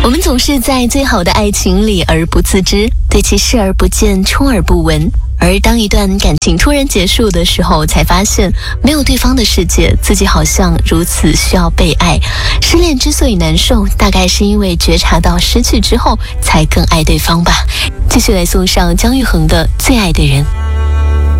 我们总是在最好的爱情里而不自知，对其视而不见，充耳不闻。而当一段感情突然结束的时候，才发现没有对方的世界，自己好像如此需要被爱。失恋之所以难受，大概是因为觉察到失去之后才更爱对方吧。继续来送上姜育恒的《最爱的人》。